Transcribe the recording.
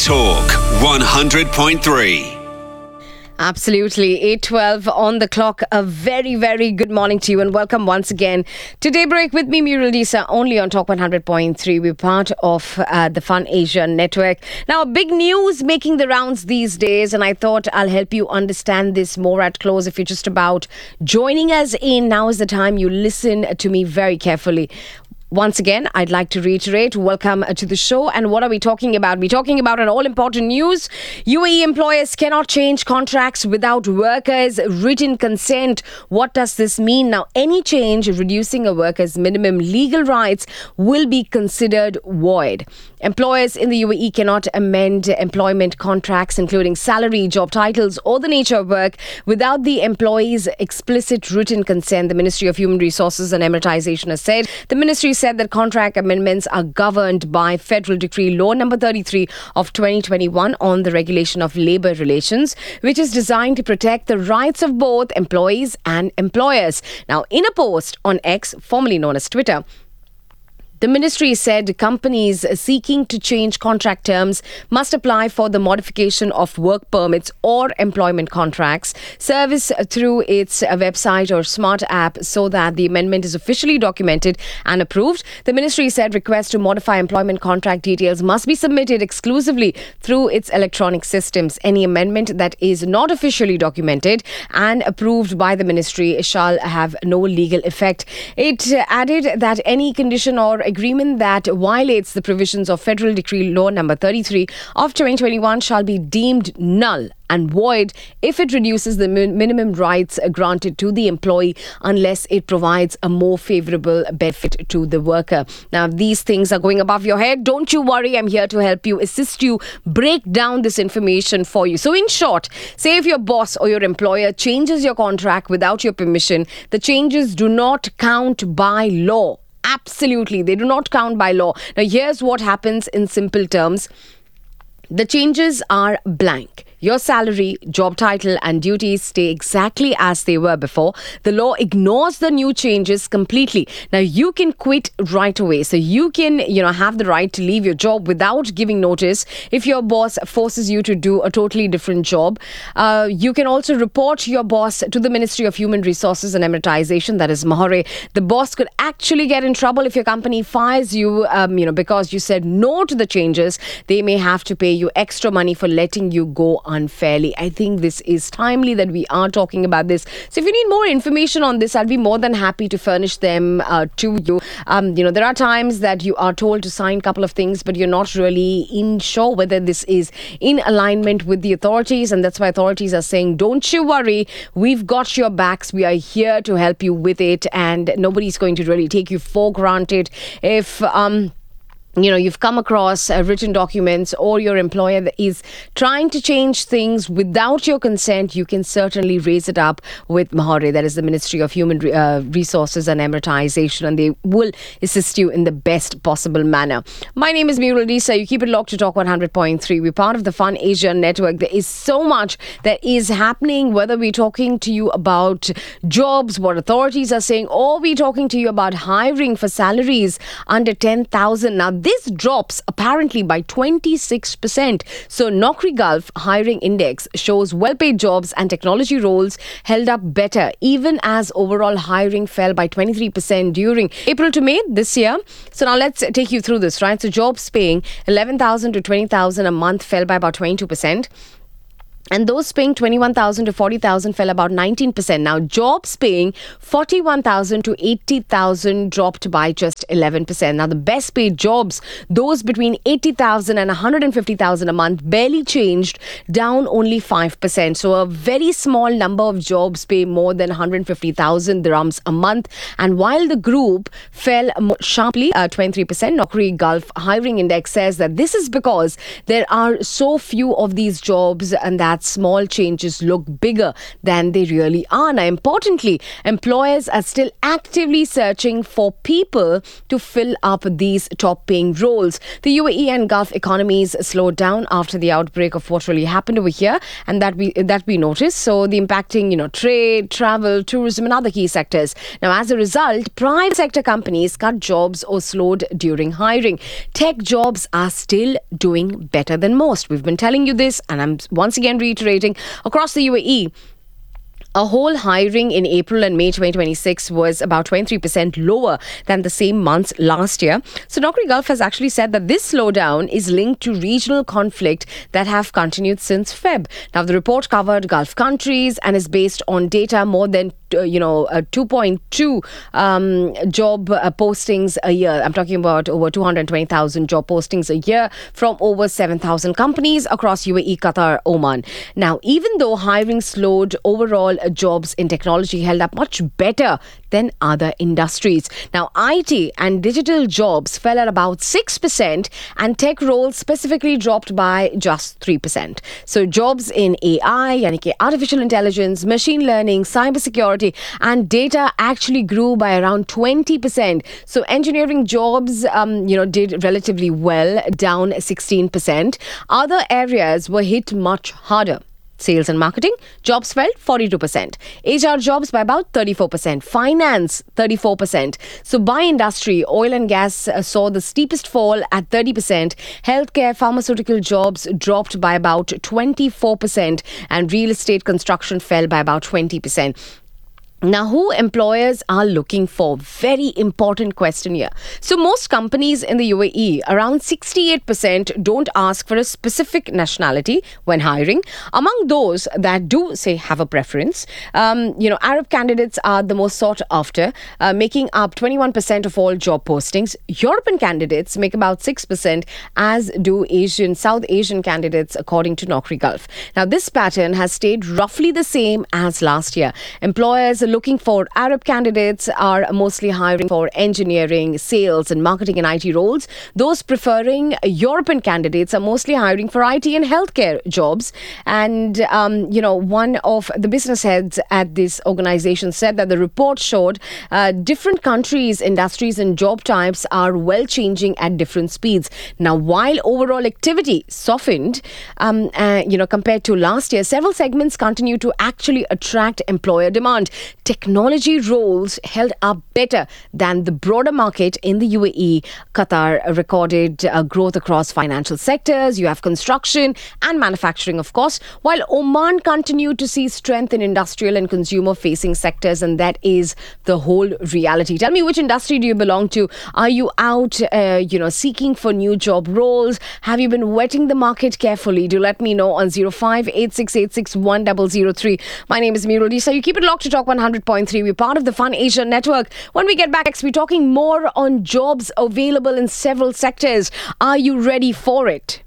Talk 100.3. Absolutely. 8:12 on the clock. A very, very good morning to you and welcome once again to Daybreak with me, Muriel Disa, only on Talk 100.3. We're part of the Fun Asia network. Now, big news making the rounds these days, and I thought I'll help you understand this more at close. If you're just about joining us in, now is the time you listen to me very carefully. Once again, I'd like to reiterate, welcome to the show. And what are we talking about? We're talking about an all-important news. UAE employers cannot change contracts without workers' written consent. What does this mean? Now, any change reducing a worker's minimum legal rights will be considered void. Employers in the UAE cannot amend employment contracts, including salary, job titles, or the nature of work, without the employee's explicit written consent, the Ministry of Human Resources and Emiratisation has said. The ministry said that contract amendments are governed by Federal Decree Law number 33 of 2021 on the regulation of labour relations, which is designed to protect the rights of both employees and employers. Now, in a post on X, formerly known as Twitter, the ministry said companies seeking to change contract terms must apply for the modification of work permits or employment contracts, service through its website or smart app so that the amendment is officially documented and approved. The ministry said requests to modify employment contract details must be submitted exclusively through its electronic systems. Any amendment that is not officially documented and approved by the ministry shall have no legal effect. It added that any condition or agreement that violates the provisions of Federal Decree Law number 33 of 2021 shall be deemed null and void if it reduces the minimum rights granted to the employee unless it provides a more favourable benefit to the worker. Now, if these things are going above your head, don't you worry. I'm here to help you, assist you, break down this information for you. So in short, say if your boss or your employer changes your contract without your permission, the changes do not count by law. Absolutely, they do not count by law. Now, here's what happens in simple terms. The changes are blank. Your salary, job title and duties stay exactly as they were before. The law ignores the new changes completely. Now, you can quit right away. So you can, have the right to leave your job without giving notice if your boss forces you to do a totally different job. You can also report your boss to the Ministry of Human Resources and Emiratisation, that is Mahore. The boss could actually get in trouble if your company fires you, because you said no to the changes. They may have to pay you extra money for letting you go unfairly. I think this is timely that we are talking about this. So if you need more information on this, I'll be more than happy to furnish them to you. There are times that you are told to sign a couple of things, but you're not really sure whether this is in alignment with the authorities. And that's why authorities are saying, don't you worry, we've got your backs. We are here to help you with it. And nobody's going to really take you for granted if you've come across written documents or your employer is trying to change things without your consent. You can certainly raise it up with Mahore, that is the Ministry of Human Resources and Emiratisation, and they will assist you in the best possible manner. My name is Muriel Disa. You keep it locked to Talk 100.3. We're part of the Fun Asia network. There is so much that is happening, whether we're talking to you about jobs, what authorities are saying, or we're talking to you about hiring for salaries under 10,000. Now, this drops apparently by 26%. So Naukri Gulf hiring index shows well-paid jobs and technology roles held up better, even as overall hiring fell by 23% during April to May this year. So now let's take you through this, right? So jobs paying 11,000 to 20,000 a month fell by about 22%. And those paying 21,000 to 40,000 fell about 19%. Now, jobs paying 41,000 to 80,000 dropped by just 11%. Now, the best paid jobs, those between 80,000 and 150,000 a month, barely changed, down only 5%. So, a very small number of jobs pay more than 150,000 dirhams a month. And while the group fell sharply, 23%, Naukri Gulf hiring index says that this is because there are so few of these jobs and that that small changes look bigger than they really are. Now, importantly, employers are still actively searching for people to fill up these top-paying roles. The UAE and Gulf economies slowed down after the outbreak of what really happened over here, and that we noticed. So the impacting, trade, travel, tourism, and other key sectors. Now, as a result, private sector companies cut jobs or slowed during hiring. Tech jobs are still doing better than most. We've been telling you this, and I'm once again reiterating, across the UAE, a whole hiring in April and May 2026 was about 23% lower than the same months last year. So Naukri Gulf has actually said that this slowdown is linked to regional conflict that have continued since Feb. Now, the report covered Gulf countries and is based on data more than 2.2 job postings a year. I'm talking about over 220,000 job postings a year from over 7,000 companies across UAE, Qatar, Oman. Now, even though hiring slowed, overall jobs in technology held up much better than other industries. Now, IT and digital jobs fell at about 6%, and tech roles specifically dropped by just 3%. So jobs in AI, yani ki artificial intelligence, machine learning, cybersecurity, and data actually grew by around 20%. So engineering jobs, did relatively well, down 16%. Other areas were hit much harder. Sales and marketing, jobs fell 42%. HR jobs by about 34%. Finance, 34%. So by industry, oil and gas saw the steepest fall at 30%. Healthcare, pharmaceutical jobs dropped by about 24%. And real estate construction fell by about 20%. Now, who employers are looking for? Very important question here. So most companies in the UAE, around 68%, don't ask for a specific nationality when hiring. Among those that do, say, have a preference, Arab candidates are the most sought after, making up 21% of all job postings. European candidates make about 6%, as do South Asian candidates, according to Naukri Gulf. Now, this pattern has stayed roughly the same as last year. Employers looking for Arab candidates are mostly hiring for engineering, sales, and marketing and IT roles. Those preferring European candidates are mostly hiring for IT and healthcare jobs. And, one of the business heads at this organization said that the report showed different countries, industries, and job types are well changing at different speeds. Now, while overall activity softened, compared to last year, several segments continue to actually attract employer demand. Technology roles held up better than the broader market in the UAE. Qatar recorded growth across financial sectors. You have construction and manufacturing, of course, while Oman continued to see strength in industrial and consumer-facing sectors, and that is the whole reality. Tell me, which industry do you belong to? Are you out, seeking for new job roles? Have you been wetting the market carefully? Do let me know on 0586861003. My name is Meerul Disa. You keep it locked to Talk 100.3. We're part of the Fun Asia network. When we get back next, we're talking more on jobs available in several sectors. Are you ready for it?